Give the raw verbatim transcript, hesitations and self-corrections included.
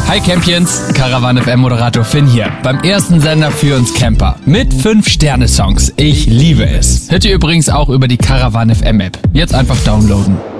Hi Campions, Caravan F M Moderator Finn hier. Beim ersten Sender für uns Camper. Mit fünf Sterne Songs. Ich liebe es. Hört ihr übrigens auch über die Caravan F M App. Jetzt einfach downloaden.